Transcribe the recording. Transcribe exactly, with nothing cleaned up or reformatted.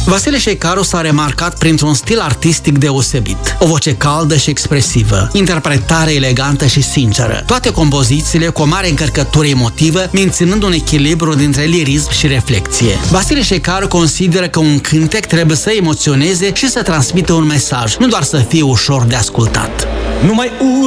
Vasile Șeicaru s-a remarcat printr-un stil artistic deosebit, o voce caldă și expresivă, interpretare elegantă și sinceră, toate compozițiile cu o mare încărcătură emotivă, menținând un echilibru dintre lirism și reflexie. Vasile Șeicaru consideră că un cântec trebuie să emoționeze și să transmită un mesaj, nu doar să fie ușor de ascultat. Nu mai